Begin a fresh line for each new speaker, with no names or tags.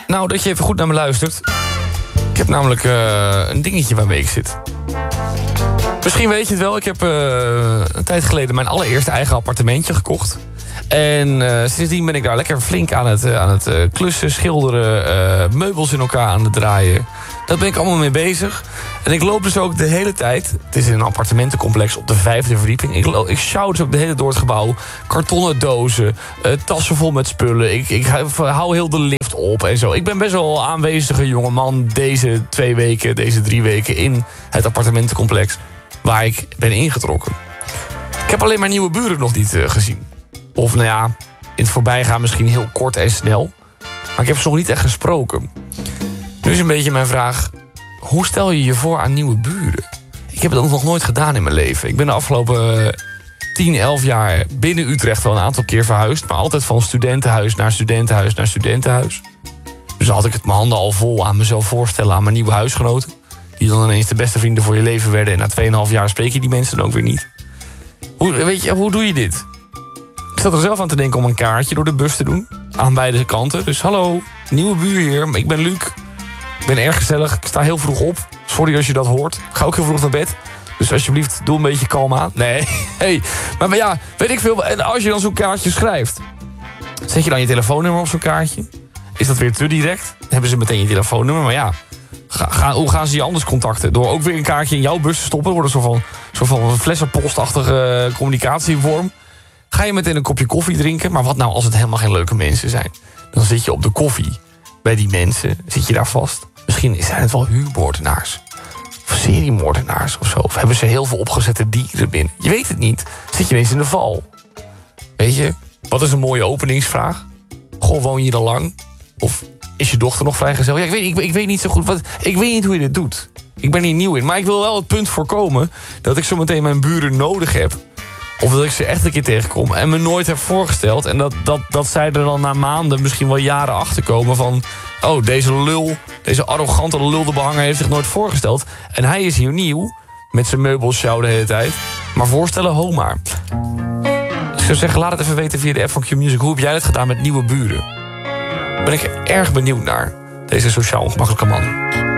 Nou, dat je even goed naar me luistert. Ik heb namelijk een dingetje waarmee ik zit. Misschien weet je het wel, ik heb een tijd geleden mijn allereerste eigen appartementje gekocht. En sindsdien ben ik daar lekker flink aan het klussen, schilderen, meubels in elkaar aan het draaien. Daar ben ik allemaal mee bezig. En ik loop dus ook de hele tijd, het is in een appartementencomplex op de 5e verdieping. Ik sjouw dus ook de hele door het gebouw. Kartonnen dozen, tassen vol met spullen. Ik hou heel de lift op en zo. Ik ben best wel een aanwezige jongeman deze 2 weken, deze 3 weken in het appartementencomplex waar ik ben ingetrokken. Ik heb alleen mijn nieuwe buren nog niet gezien. Of nou ja, in het voorbijgaan misschien heel kort en snel. Maar ik heb ze nog niet echt gesproken. Nu is een beetje mijn vraag, hoe stel je je voor aan nieuwe buren? Ik heb het nog nooit gedaan in mijn leven. Ik ben de afgelopen 10, 11 jaar binnen Utrecht wel een aantal keer verhuisd. Maar altijd van studentenhuis naar studentenhuis naar studentenhuis. Dus dan had ik het mijn handen al vol aan mezelf voorstellen aan mijn nieuwe huisgenoten. Die dan ineens de beste vrienden voor je leven werden. En na 2,5 jaar spreek je die mensen dan ook weer niet. Hoe doe je dit? Ik zat er zelf aan te denken om een kaartje door de bus te doen. Aan beide kanten. Dus hallo, nieuwe buur hier. Ik ben Luc. Ik ben erg gezellig. Ik sta heel vroeg op. Sorry als je dat hoort. Ik ga ook heel vroeg naar bed. Dus alsjeblieft, doe een beetje kalm aan. Nee, hey. Maar ja, weet ik veel. En als je dan zo'n kaartje schrijft, zet je dan je telefoonnummer op zo'n kaartje? Is dat weer te direct? Dan hebben ze meteen je telefoonnummer. Maar ja, hoe gaan ze je anders contacten? Door ook weer een kaartje in jouw bus te stoppen. Wordt een soort van flessenpostachtige communicatievorm. Ga je meteen een kopje koffie drinken. Maar wat nou als het helemaal geen leuke mensen zijn? Dan zit je op de koffie bij die mensen. Zit je daar vast. Misschien zijn het wel huurmoordenaars. Of seriemoordenaars of zo. Of hebben ze heel veel opgezette dieren binnen. Je weet het niet. Zit je ineens in de val. Weet je, wat is een mooie openingsvraag? Goh, woon je er lang? Of is je dochter nog vrijgezel? Ja, ik weet niet zo goed. Ik weet niet hoe je dit doet. Ik ben hier nieuw in. Maar ik wil wel het punt voorkomen dat ik zo meteen mijn buren nodig heb. Of dat ik ze echt een keer tegenkom en me nooit heb voorgesteld. En dat zij er dan na maanden, misschien wel jaren achterkomen van... oh, deze lul, deze arrogante luldebehanger heeft zich nooit voorgesteld. En hij is hier nieuw, met zijn meubelshow de hele tijd. Maar voorstellen, ho maar. Ik zou zeggen, laat het even weten via de app van Q-Music. Hoe heb jij het gedaan met nieuwe buren? Ben ik erg benieuwd naar, deze sociaal ongemakkelijke man.